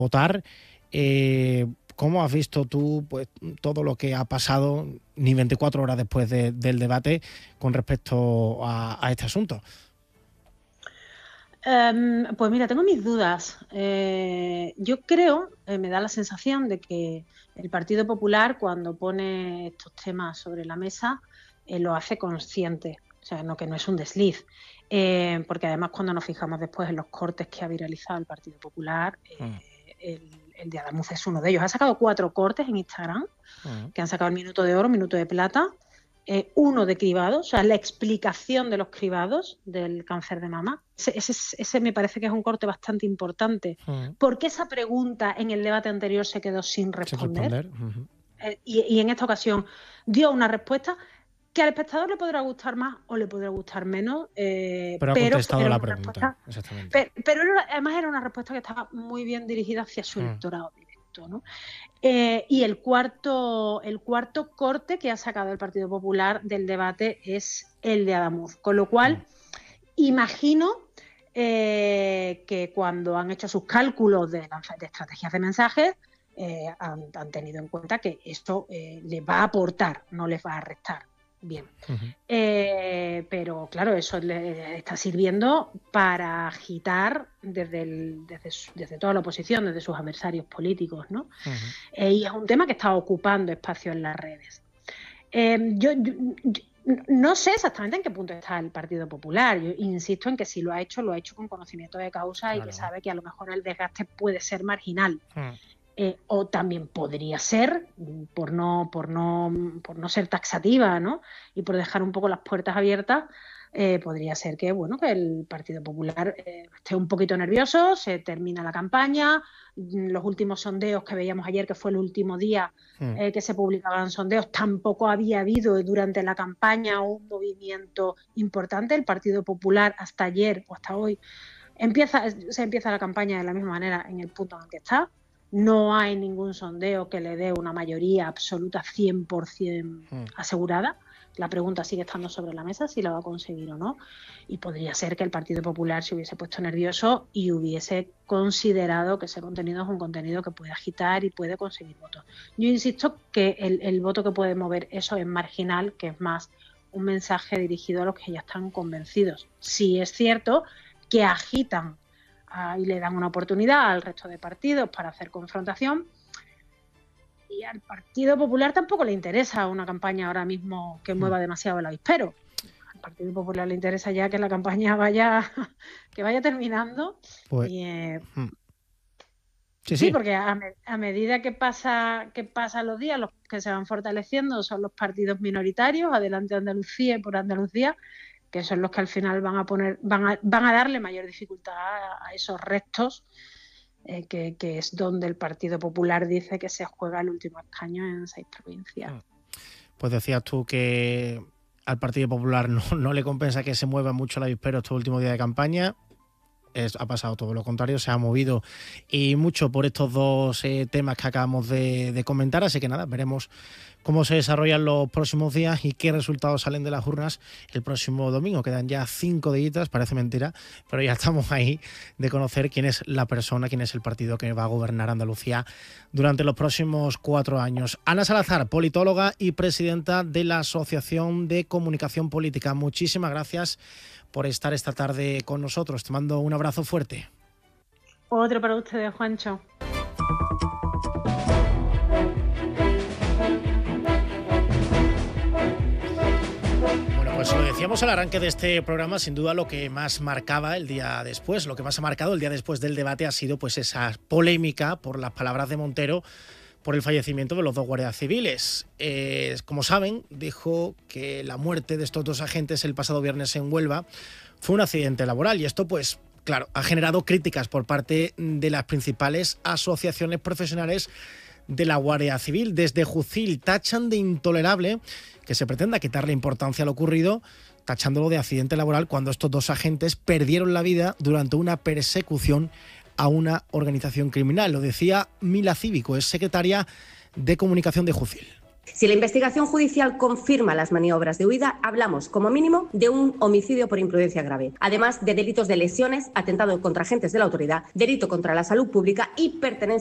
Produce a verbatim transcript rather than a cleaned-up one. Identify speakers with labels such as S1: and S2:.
S1: votar. Eh, ¿Cómo has visto tú pues todo lo que ha pasado ni veinticuatro horas después de, del debate con respecto a, a este asunto?
S2: Um, pues mira, tengo mis dudas. Eh, yo creo, eh, me da la sensación de que el Partido Popular, cuando pone estos temas sobre la mesa, eh, lo hace consciente, o sea, no que no es un desliz. Eh, porque además, cuando nos fijamos después en los cortes que ha viralizado el Partido Popular, eh, mm. el, el de Adamuz es uno de ellos. Ha sacado cuatro cortes en Instagram, mm. que han sacado el minuto de oro, minuto de plata. Eh, uno de cribados, o sea, la explicación de los cribados del cáncer de mama. Ese, ese, ese me parece que es un corte bastante importante, uh-huh. porque esa pregunta en el debate anterior se quedó sin responder. Sin responder. Uh-huh. eh, y, y en esta ocasión dio una respuesta que al espectador le podrá gustar más o le podrá gustar menos. Eh,
S1: pero ha
S2: pero
S1: contestado la pregunta. Exactamente.
S2: Pero, pero era, además era una respuesta que estaba muy bien dirigida hacia su uh-huh. electorado directo, ¿no? Eh, y el cuarto, el cuarto corte que ha sacado el Partido Popular del debate es el de Adamuz, con lo cual mm. imagino eh, que cuando han hecho sus cálculos de, de estrategias de mensajes eh, han, han tenido en cuenta que esto eh, les va a aportar, no les va a restar. Bien, uh-huh. eh, pero claro, eso le está sirviendo para agitar desde, el, desde, su, desde toda la oposición, desde sus adversarios políticos, ¿no? Uh-huh. Eh, y es un tema que está ocupando espacio en las redes. Eh, yo, yo, yo no sé exactamente en qué punto está el Partido Popular. Yo insisto en que si lo ha hecho, lo ha hecho con conocimiento de causa claro. y que sabe que a lo mejor el desgaste puede ser marginal. Uh-huh. Eh, o también podría ser, por no, por no, por no ser taxativa, ¿no? Y por dejar un poco las puertas abiertas, eh, podría ser que, bueno, que el Partido Popular eh, esté un poquito nervioso, se termina la campaña, los últimos sondeos que veíamos ayer, que fue el último día eh, que se publicaban sondeos, tampoco había habido durante la campaña un movimiento importante. El Partido Popular hasta ayer o hasta hoy empieza, se empieza la campaña de la misma manera en el punto en el que está. No hay ningún sondeo que le dé una mayoría absoluta cien por ciento asegurada. La pregunta sigue estando sobre la mesa si la va a conseguir o no. Y podría ser que el Partido Popular se hubiese puesto nervioso y hubiese considerado que ese contenido es un contenido que puede agitar y puede conseguir votos. Yo insisto que el, el voto que puede mover eso es marginal, que es más un mensaje dirigido a los que ya están convencidos. Sí es cierto que agitan y le dan una oportunidad al resto de partidos para hacer confrontación, y al Partido Popular tampoco le interesa una campaña ahora mismo que mueva demasiado el avispero. Al Partido Popular le interesa ya que la campaña vaya que vaya terminando. Pues, y, eh, sí, sí. sí, porque a, me, a medida que pasa que pasan los días, los que se van fortaleciendo son los partidos minoritarios, Adelante Andalucía y Por Andalucía, que son los que al final van a poner, van a, van a darle mayor dificultad a, a esos restos, eh, que, que es donde el Partido Popular dice que se juega el último escaño en seis provincias.
S1: Pues decías tú que al Partido Popular no, no le compensa que se mueva mucho el avispero estos últimos días de campaña. Es, ha pasado todo lo contrario, se ha movido y mucho por estos dos eh, temas que acabamos de, de comentar, así que nada, veremos cómo se desarrollan los próximos días y qué resultados salen de las urnas el próximo domingo. Quedan ya cinco días, parece mentira, pero ya estamos ahí de conocer quién es la persona, quién es el partido que va a gobernar Andalucía durante los próximos cuatro años. Ana Salazar, politóloga y presidenta de la Asociación de Comunicación Política. Muchísimas gracias por estar esta tarde con nosotros. Te mando un abrazo fuerte.
S2: Otro para ustedes, Juancho.
S1: Bueno, pues lo decíamos al arranque de este programa, sin duda lo que más marcaba el día después, lo que más ha marcado el día después del debate ha sido pues esa polémica por las palabras de Montero por el fallecimiento de los dos guardias civiles. Eh, como saben, dijo que la muerte de estos dos agentes el pasado viernes en Huelva fue un accidente laboral y esto, pues, claro, ha generado críticas por parte de las principales asociaciones profesionales de la Guardia Civil. Desde Jucil tachan de intolerable que se pretenda quitarle importancia a lo ocurrido, tachándolo de accidente laboral cuando estos dos agentes perdieron la vida durante una persecución a una organización criminal. Lo decía Mila Cívico, es secretaria de Comunicación de Jucil.
S3: Si la investigación judicial confirma las maniobras de huida, hablamos como mínimo de un homicidio por imprudencia grave, además de delitos de lesiones, atentado contra agentes de la autoridad, delito contra la salud pública y pertenencia